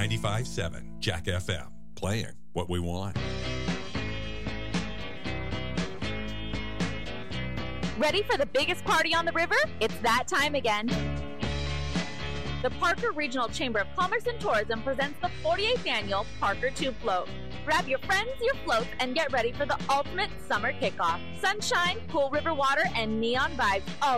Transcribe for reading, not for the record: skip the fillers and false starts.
95.7 Jack FM, playing what we want. Ready for the biggest party on the river? It's that time again. The Parker Regional Chamber of Commerce and Tourism presents the 48th annual Parker Tube Float. Grab your friends, your floats, and get ready for the ultimate summer kickoff. Sunshine, cool river water, and neon vibes all